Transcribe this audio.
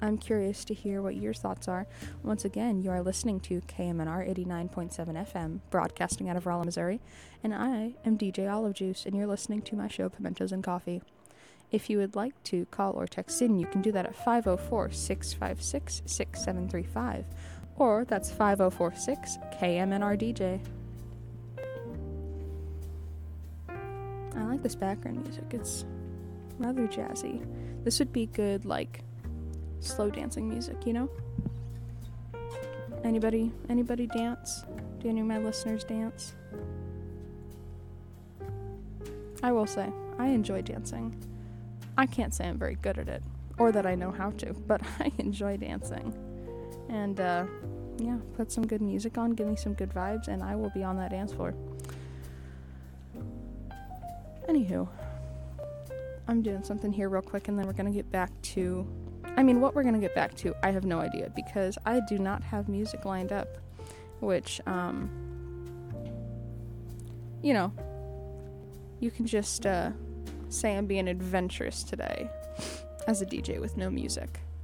I'm curious to hear what your thoughts are. Once again, you are listening to KMNR 89.7 FM, broadcasting out of Rolla, Missouri, and I am DJ Olive Juice, and you're listening to my show, Pimentos and Coffee. If you would like to call or text in, you can do that at 504-656-6735, or that's 5046-KMNR-DJ. I like this background music. It's rather jazzy. This would be good, like, slow dancing music, you know? Anybody dance? Do any of my listeners dance? I will say, I enjoy dancing. I can't say I'm very good at it, or that I know how to, but I enjoy dancing. And, yeah, put some good music on, give me some good vibes, and I will be on that dance floor. Anywho, I'm doing something here real quick, and then we're gonna get back to... what we're gonna get back to, I have no idea, because I do not have music lined up, which, you can just, say I'm being adventurous today as a DJ with no music.